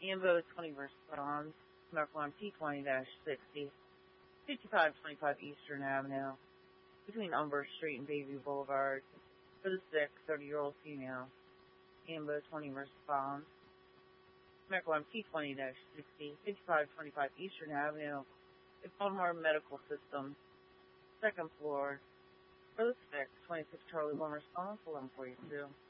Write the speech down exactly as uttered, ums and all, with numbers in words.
Ambo twenty responds. Medical on T twenty sixty, fifty-five twenty-five Eastern Avenue, between Umber Street and Bayview Boulevard, for the sick thirty-year-old female. Ambo twenty responds. Medical on T twenty sixty, fifty-five twenty-five Eastern Avenue, at Baltimore Medical System, second floor, for the sick, twenty-six Charlie one response, eleven forty-two.